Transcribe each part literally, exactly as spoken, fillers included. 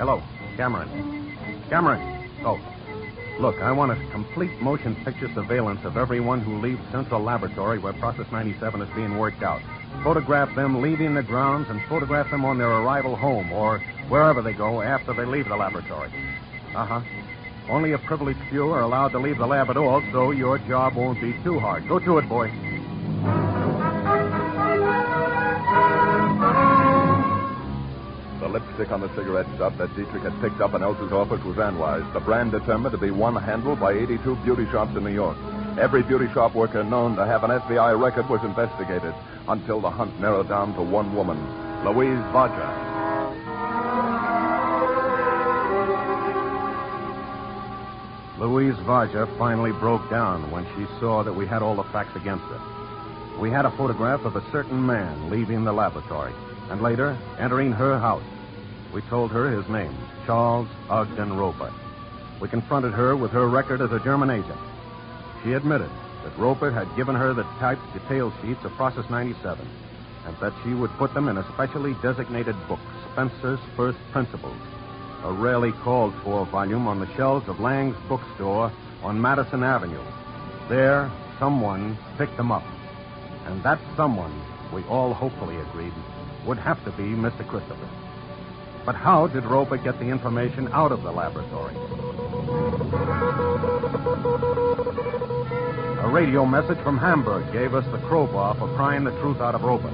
Hello, Cameron. Cameron. Oh, look, I want a complete motion picture surveillance of everyone who leaves Central Laboratory where Process ninety-seven is being worked out. Photograph them leaving the grounds and photograph them on their arrival home or wherever they go after they leave the laboratory. Uh-huh. Only a privileged few are allowed to leave the lab at all, so your job won't be too hard. Go to it, boy. The lipstick on the cigarette stub that Dietrich had picked up in Elsa's office was analyzed. The brand determined to be one handled by eighty-two beauty shops in New York. Every beauty shop worker known to have an F B I record was investigated until the hunt narrowed down to one woman, Louise Vaja. Louise Vaja finally broke down when she saw that we had all the facts against her. We had a photograph of a certain man leaving the laboratory and later entering her house. We told her his name, Charles Ogden Roper. We confronted her with her record as a German agent. She admitted that Roper had given her the typed detail sheets of Process ninety-seven and that she would put them in a specially designated book, Spencer's First Principles, a rarely called-for volume on the shelves of Lang's bookstore on Madison Avenue. There, someone picked them up. And that someone, we all hopefully agreed, would have to be Mister Christopher. But how did Roper get the information out of the laboratory? A radio message from Hamburg gave us the crowbar for prying the truth out of Roper.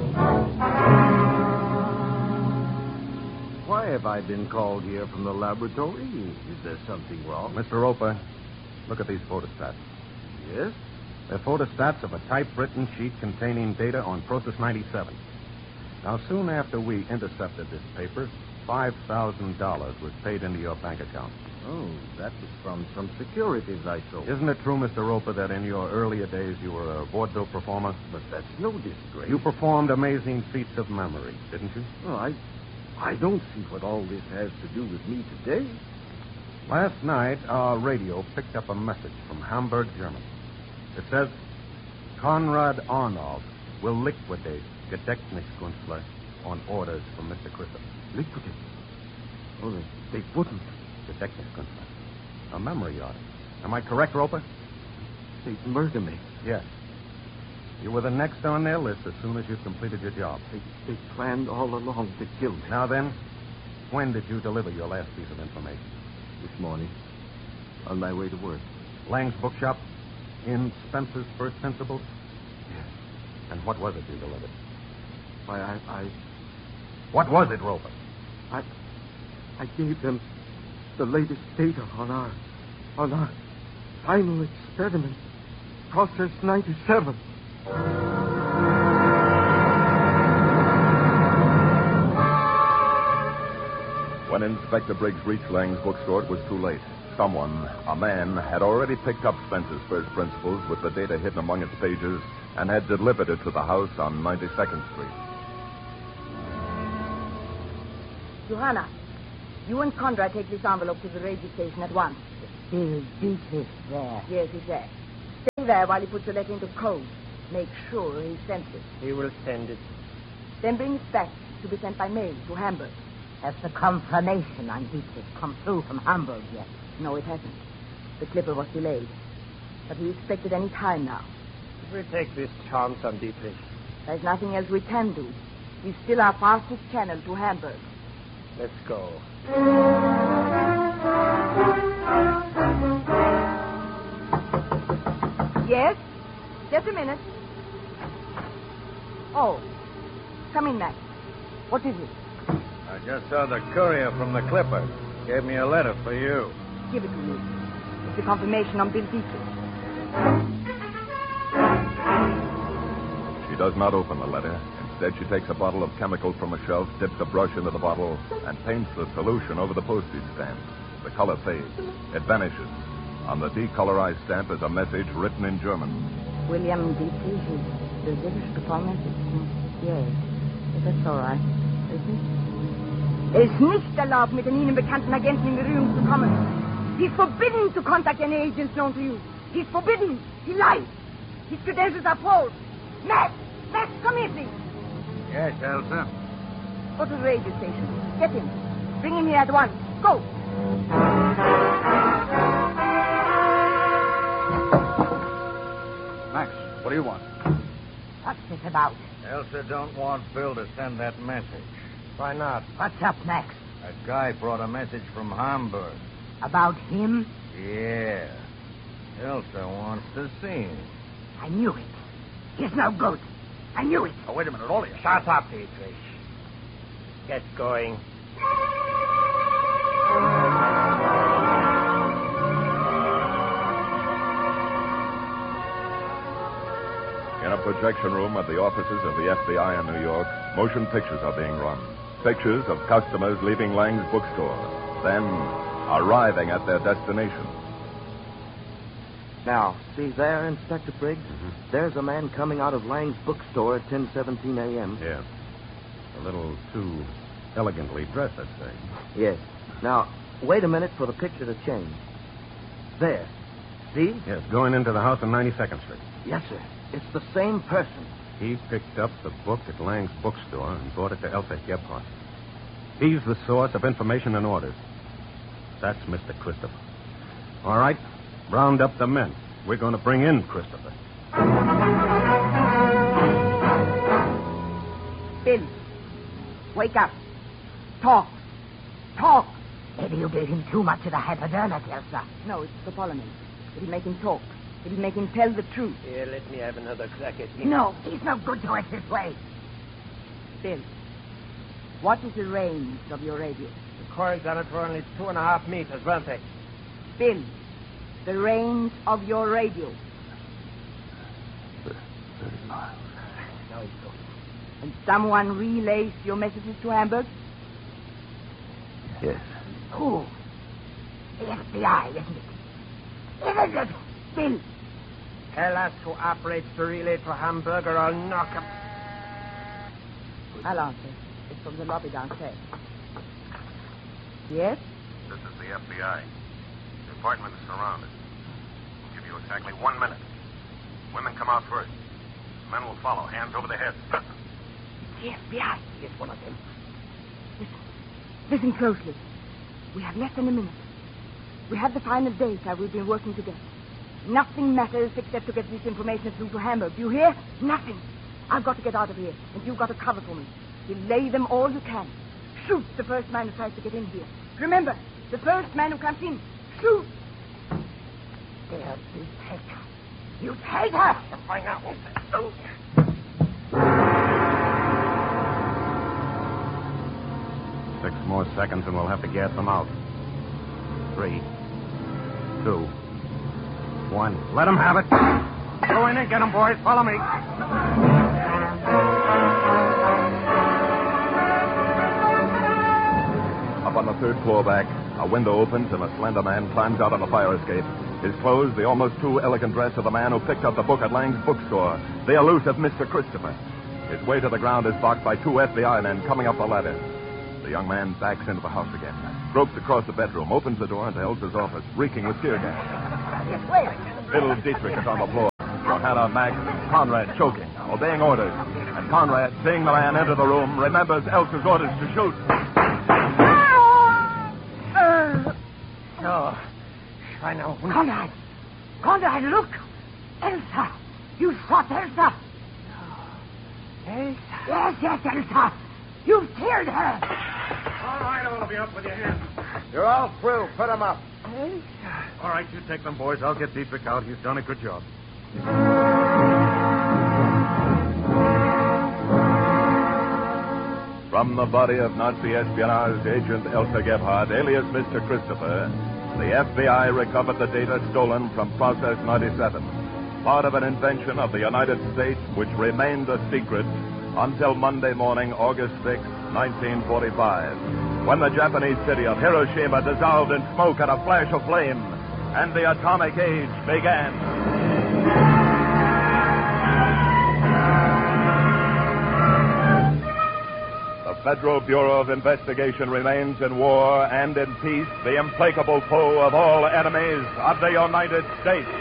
Why have I been called here from the laboratory? Is there something wrong? Mister Roper, look at these photostats. Yes? They're photostats of a typewritten sheet containing data on Process ninety-seven. Now, soon after we intercepted this paper, five thousand dollars was paid into your bank account. Oh, that was from some securities I sold. Isn't it true, Mister Roper, that in your earlier days you were a vaudeville performer? But that's no disgrace. You performed amazing feats of memory, didn't you? Oh, I... I don't see what all this has to do with me today. Last night, our radio picked up a message from Hamburg, Germany. It says, Konrad Arnold will liquidate Gedächtniskünstler on orders from Mister Christopher. Liquidate? Oh, they, they wouldn't. Gedächtniskünstler. A memory artist. Am I correct, Roper? They'd murder me. Yes. You were the next on their list as soon as you completed your job. They, they planned all along to kill me. Now then, when did you deliver your last piece of information? This morning, on my way to work. Lang's bookshop? In Spencer's First Principles? Yes. And what was it you delivered? Why, I, I... What was it, Roper? I... I gave them the latest data on our... on our final experiment. Process ninety-seven. When Inspector Briggs reached Lang's bookstore, it was too late. Someone, a man, had already picked up Spencer's First Principles with the data hidden among its pages and had delivered it to the house on ninety-second Street. Johanna, you and Conrad take this envelope to the radio station at once. Is Dietrich there? Yes, he's there. Stay there while he puts the letter into code. Make sure he sends it. He will send it. Then bring it back to be sent by mail to Hamburg. Has the confirmation on Dietrich come through from Hamburg yet? No, it hasn't. The clipper was delayed. But we expect it any time now. We'll take this chance on Dietrich. There's nothing else we can do. He's still our fastest channel to Hamburg. Let's go. Yes? Just a minute. Oh. Come in, Max. What is it? I just saw the courier from the Clipper. Gave me a letter for you. Give it to me. It's a confirmation on Bill Dietrich. She does not open the letter. Instead, she takes a bottle of chemical from a shelf, dips a brush into the bottle, and paints the solution over the postage stamp. The color fades. It vanishes. On the decolorized stamp is a message written in German. William Dietrich is the British performance. Yes. That's all right. Es ist nicht erlaubt, mit den Ihnen bekannten Agenten in Berührung zu kommen. He is forbidden to contact any agents known to you. He is forbidden. He lies. His credentials are false. Max! Max, come here, please. Yes, Elsa? Go to the radio station. Get him. Bring him here at once. Go. Max, what do you want? What's this about? Elsa don't want Bill to send that message. Why not? What's up, Max? That guy brought a message from Hamburg. About him? Yeah. Elsa wants to see him. I knew it. He's no good. I knew it. Oh, wait a minute, all of you. Shut up, Dietrich. Get going. In a projection room at the offices of the F B I in New York, motion pictures are being run. Pictures of customers leaving Lang's bookstore, then arriving at their destination. Now, see there, Inspector Briggs? Mm-hmm. There's a man coming out of Lang's bookstore at ten seventeen a.m. Yeah. A little too elegantly dressed, I'd say. Yes. Now, wait a minute for the picture to change. There. See? Yes, going into the house on ninety-second Street. Yes, sir. It's the same person. He picked up the book at Lang's bookstore and brought it to Elsa Gebhardt. He's the source of information and orders. That's Mister Christopher. All right, round up the men. We're going to bring in Christopher. Bill, wake up. Talk. Talk. Maybe you gave him too much of the hypodermic, Elsa. No, it's the Solomon. It'll make him talk. It'll make him tell the truth. Here, let me have another crack at him. No, he's no good to us this way. Bill, what is the range of your radio? The coils on it were only two and a half meters, weren't they? Bill, the range of your radio. thirty miles. Now he's going. And someone relays your messages to Hamburg? Yes. Who? The F B I, isn't it? Isn't it? Bill. Tell us who operates the relay to Hamburg or I'll knock him. I'll answer. It's from the lobby downstairs. Yes? This is the F B I. The apartment is surrounded. I'll give you exactly one minute. Women come out first. Men will follow, hands over their heads. The F B I. Here's one of them. Listen. Listen closely. We have less than a minute. We have the final data we've been working together. Nothing matters except to get this information through to Hamburg. Do you hear? Nothing. I've got to get out of here, and you've got to cover for me. Delay them all you can. Shoot the first man who tries to get in here. Remember, the first man who comes in. Shoot! There, you take her. You take her! Find out. Oh. Six more seconds and we'll have to gas them out. Three. Two. One. Let them have it. Go in and get them, boys. Follow me. Up on the third floor back, a window opens and a slender man climbs out on the fire escape. His clothes, the almost too elegant dress of the man who picked up the book at Lang's bookstore. The elusive Mister Christopher. His way to the ground is blocked by two F B I men coming up the ladder. The young man backs into the house again, gropes across the bedroom, opens the door into Elsa's office, reeking with tear gas. Little Dietrich is on the floor. Johanna, Max, Conrad choking, obeying orders. And Conrad, seeing the man enter the room, remembers Elsa's orders to shoot. No. I know. Conrad! Conrad, look! Elsa! You shot Elsa! Elsa? Yes, yes, Elsa! You've killed her! All right, all of you, up with your hands. You're all through. Put them up. Elsa? All right, you take them, boys. I'll get Dietrich out. He's done a good job. From the body of Nazi espionage agent Elsa Gebhardt, alias Mister Christopher, the F B I recovered the data stolen from Process ninety-seven, part of an invention of the United States which remained a secret until Monday morning, August sixth, nineteen forty-five, when the Japanese city of Hiroshima dissolved in smoke and a flash of flame, and the atomic age began. The Federal Bureau of Investigation remains in war and in peace the implacable foe of all enemies of the United States.